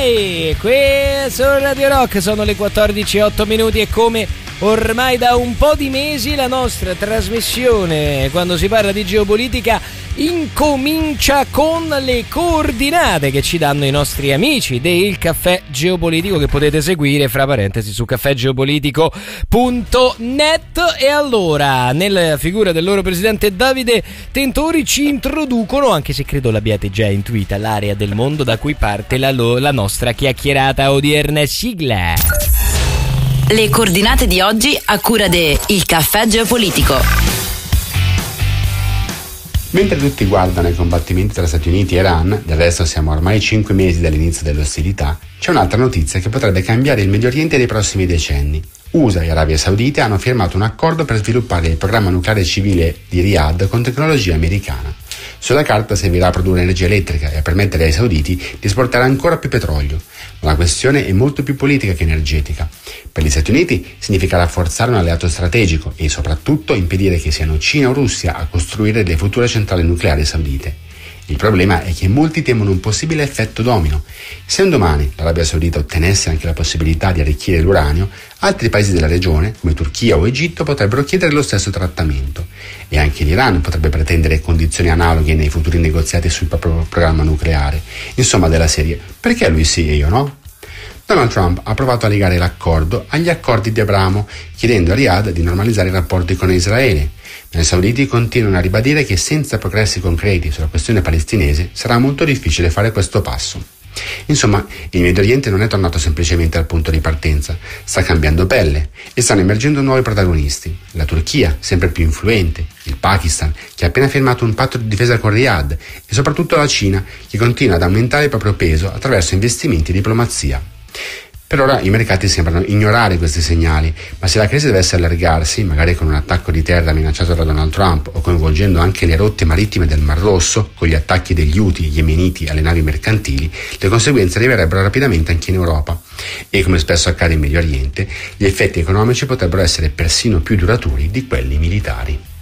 Vai! Qui su Radio Rock sono le 14:08 e come ormai da un po' di mesi la nostra trasmissione, quando si parla di geopolitica, incomincia con le coordinate che ci danno i nostri amici del Caffè Geopolitico, che potete seguire fra parentesi su caffègeopolitico.net. E allora, nella figura del loro presidente Davide Tentori, ci introducono, anche se credo l'abbiate già intuita, l'area del mondo da cui parte la nostra chiacchierata odierna. Sigla. Le coordinate di oggi a cura de Il Caffè Geopolitico. Mentre tutti guardano i combattimenti tra Stati Uniti e Iran, del resto siamo ormai 5 mesi dall'inizio delle ostilità, c'è un'altra notizia che potrebbe cambiare il Medio Oriente dei prossimi decenni. USA e Arabia Saudita hanno firmato un accordo per sviluppare il programma nucleare civile di Riyadh con tecnologia americana. Sulla carta servirà a produrre energia elettrica e a permettere ai sauditi di esportare ancora più petrolio, ma la questione è molto più politica che energetica. Per gli Stati Uniti significa rafforzare un alleato strategico e soprattutto impedire che siano Cina o Russia a costruire le future centrali nucleari saudite. Il problema è che molti temono un possibile effetto domino. Se un domani l'Arabia Saudita ottenesse anche la possibilità di arricchire l'uranio, altri paesi della regione, come Turchia o Egitto, potrebbero chiedere lo stesso trattamento. E anche l'Iran potrebbe pretendere condizioni analoghe nei futuri negoziati sul proprio programma nucleare. Insomma, della serie, perché lui sì e io no? Donald Trump ha provato a legare l'accordo agli accordi di Abramo, chiedendo a Riyadh di normalizzare i rapporti con Israele. Ma i sauditi continuano a ribadire che senza progressi concreti sulla questione palestinese sarà molto difficile fare questo passo. Insomma, il Medio Oriente non è tornato semplicemente al punto di partenza, sta cambiando pelle e stanno emergendo nuovi protagonisti. La Turchia, sempre più influente, il Pakistan, che ha appena firmato un patto di difesa con Riyadh, e soprattutto la Cina, che continua ad aumentare il proprio peso attraverso investimenti e diplomazia. Per ora i mercati sembrano ignorare questi segnali, ma se la crisi dovesse allargarsi, magari con un attacco di terra minacciato da Donald Trump o coinvolgendo anche le rotte marittime del Mar Rosso, con gli attacchi degli Houthi yemeniti alle navi mercantili, le conseguenze arriverebbero rapidamente anche in Europa. E come spesso accade in Medio Oriente, gli effetti economici potrebbero essere persino più duraturi di quelli militari.